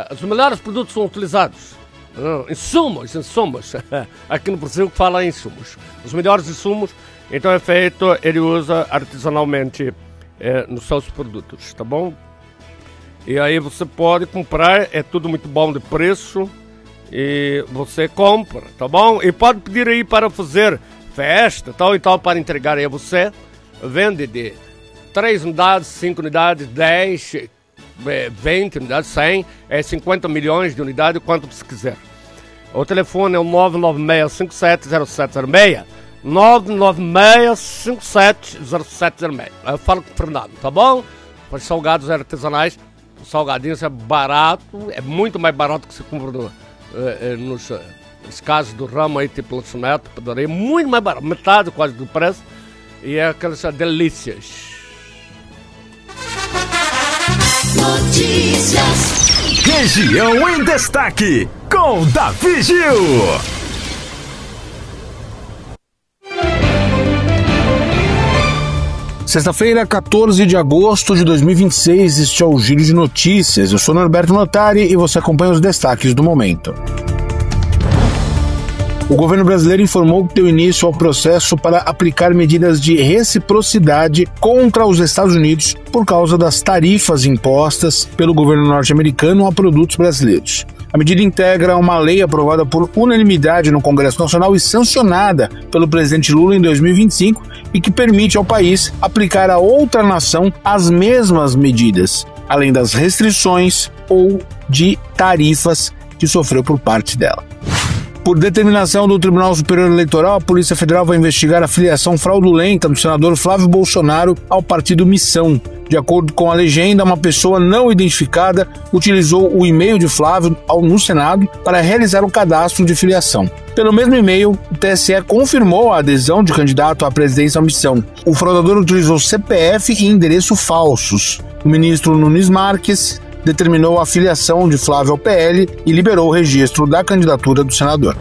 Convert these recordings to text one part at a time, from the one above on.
os melhores produtos são utilizados. Insumos. Aqui no Brasil fala insumos. Os melhores insumos, então é feito, ele usa artesanalmente nos seus produtos, tá bom? E aí você pode comprar, é tudo muito bom de preço, e você compra, tá bom? E pode pedir aí para fazer festa, tal e tal, para entregar aí a você. Vende de 3 unidades, 5 unidades, 10, 20 unidades, 100, 50 milhões de unidades, quanto você quiser. O telefone é o 996-570706, 996-570706. Eu falo com o Fernando, tá bom? Os salgados artesanais, os salgadinhos é barato, é muito mais barato que você compra nos casas do ramo aí, tipo lanchonete, padaria, muito mais barato, metade quase do preço, e é aquelas delícias. Notícias. Região em Destaque, com Davi Gil. Sexta-feira, 14 de agosto de 2026, este é o Giro de Notícias. Eu sou Norberto Notari e você acompanha os destaques do momento. O governo brasileiro informou que deu início ao processo para aplicar medidas de reciprocidade contra os Estados Unidos por causa das tarifas impostas pelo governo norte-americano a produtos brasileiros. A medida integra uma lei aprovada por unanimidade no Congresso Nacional e sancionada pelo presidente Lula em 2025 e que permite ao país aplicar a outra nação as mesmas medidas, além das restrições ou de tarifas que sofreu por parte dela. Por determinação do Tribunal Superior Eleitoral, a Polícia Federal vai investigar a filiação fraudulenta do senador Flávio Bolsonaro ao partido Missão. De acordo com a legenda, uma pessoa não identificada utilizou o e-mail de Flávio no Senado para realizar o cadastro de filiação. Pelo mesmo e-mail, o TSE confirmou a adesão de candidato à presidência à Missão. O fraudador utilizou CPF e endereço falsos. O ministro Nunes Marques determinou a filiação de Flávio ao PL e liberou o registro da candidatura do senador.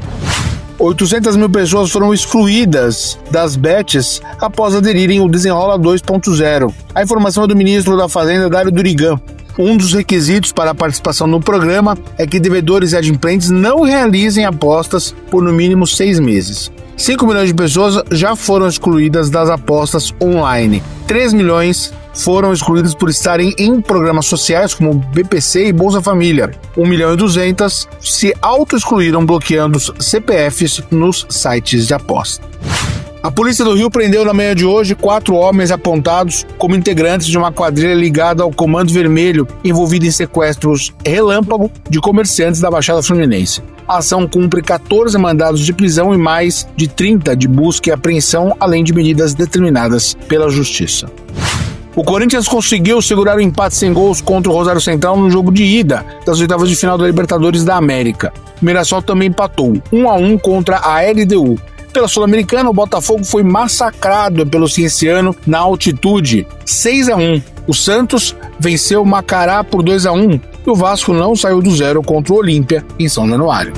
800 mil pessoas foram excluídas das bets após aderirem ao Desenrola 2.0. A informação é do ministro da Fazenda, Dário Durigan. Um dos requisitos para a participação no programa é que devedores e adimplentes não realizem apostas por no mínimo 6 meses. 5 milhões de pessoas já foram excluídas das apostas online. 3 milhões foram excluídas por estarem em programas sociais como BPC e Bolsa Família. 1.200.000 se auto-excluíram bloqueando os CPFs nos sites de aposta. A polícia do Rio prendeu na manhã de hoje 4 homens apontados como integrantes de uma quadrilha ligada ao Comando Vermelho, envolvida em sequestros relâmpago de comerciantes da Baixada Fluminense. A ação cumpre 14 mandados de prisão e mais de 30 de busca e apreensão, além de medidas determinadas pela Justiça. O Corinthians conseguiu segurar o empate sem gols contra o Rosário Central no jogo de ida das oitavas de final da Libertadores da América. O Mirassol também empatou 1-1 contra a LDU. Pela Sul-Americana, o Botafogo foi massacrado pelo Cienciano na altitude, 6-1. O Santos venceu o Macará por 2-1 e o Vasco não saiu do zero contra o Olímpia em São Januário.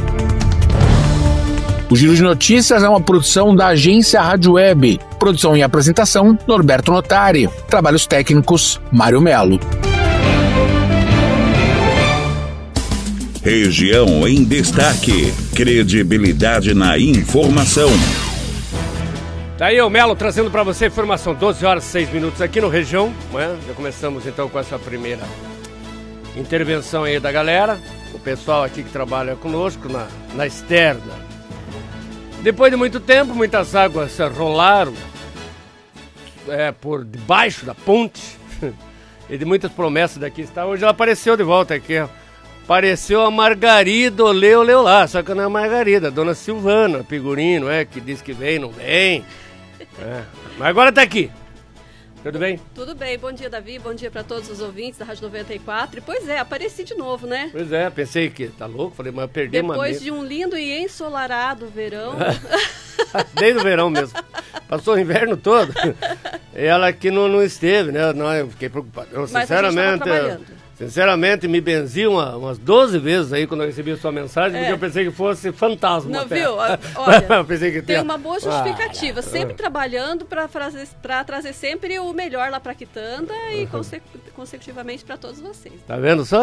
O Giro de Notícias é uma produção da agência Rádio Web. Produção e apresentação, Norberto Notari. Trabalhos técnicos, Mário Melo. Região em Destaque. Credibilidade na informação. Tá aí o Melo trazendo para você informação, 12 horas e 6 minutos aqui no Região. Né? Já começamos então com essa primeira intervenção aí da galera. O pessoal aqui que trabalha conosco na externa. Depois de muito tempo, muitas águas rolaram por debaixo da ponte e de muitas promessas daqui está. Hoje ela apareceu de volta aqui. Apareceu a Margarida, oleu lá, só que não é a Margarida, a dona Silvana Pigurino, que diz que vem, não vem. Mas agora tá aqui. Tudo bem? Tudo bem, bom dia, Davi, bom dia para todos os ouvintes da Rádio 94. E, pois é, apareci de novo, né? Pois é, pensei que tá louco, falei, mas eu perdi uma Depois de um lindo e ensolarado verão. Desde o verão mesmo. Passou o inverno todo. E ela aqui não esteve, né? Não, eu fiquei preocupado. Eu, sinceramente, me benzi umas 12 vezes aí quando eu recebi a sua mensagem, porque eu pensei que fosse fantasma. Não, até. viu? Olha, eu pensei que tem uma boa justificativa. Sempre trabalhando para trazer sempre o melhor lá para Quitanda e consecutivamente para todos vocês. Tá vendo só?